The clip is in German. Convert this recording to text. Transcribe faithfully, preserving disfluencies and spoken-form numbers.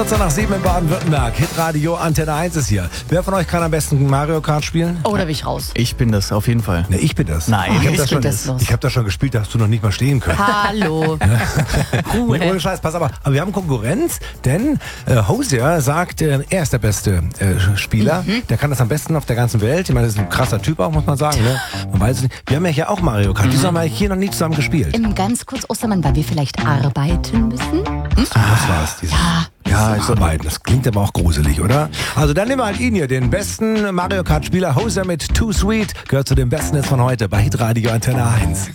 Nach sieben in Baden-Württemberg. Hitradio Antenne eins ist hier. Wer von euch kann am besten Mario Kart spielen? Oh, da bin ich raus. Ich bin das, auf jeden Fall. Ne, ich bin das. Nein, ich habe ich das, bin schon- das los. ich hab das schon gespielt, da hast du noch nicht mal stehen können. Hallo. Nee, ohne Scheiß, pass aber. Aber wir haben Konkurrenz, denn äh, Hosier sagt, äh, er ist der beste äh, Spieler. Mhm. Der kann das am besten auf der ganzen Welt. Ich meine, das ist ein krasser Typ auch, muss man sagen. Ne? Man weiß es nicht. Wir haben ja hier auch Mario Kart. Wieso haben wir hier noch nie zusammen gespielt? Im ganz kurz, Ostermann, weil wir vielleicht arbeiten müssen? Das war's. Dieses Ja. Ja, also arbeiten. Das klingt aber auch gruselig, oder? Also dann nehmen wir halt ihn hier, den besten Mario Kart Spieler. Hosier mit Too Sweet. Gehört zu den besten jetzt von heute bei Hitradio Antenne eins.